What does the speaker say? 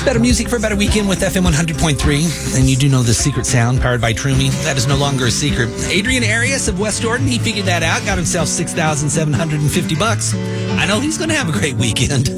Better music for a better weekend with FM 100.3. And you do know the secret sound powered by Trumi. That is no longer a secret. Adrian Arias of West Jordan, he figured that out, got himself $6,750. I know he's going to have a great weekend.